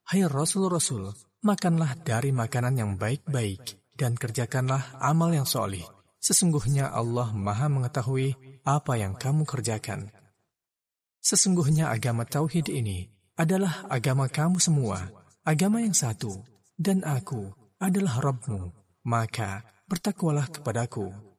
Hai Rasul-Rasul, makanlah dari makanan yang baik-baik dan kerjakanlah amal yang solih. Sesungguhnya Allah Maha mengetahui apa yang kamu kerjakan. Sesungguhnya agama Tauhid ini adalah agama kamu semua, agama yang satu, dan aku adalah Rabbmu, maka bertakwalah kepadaku.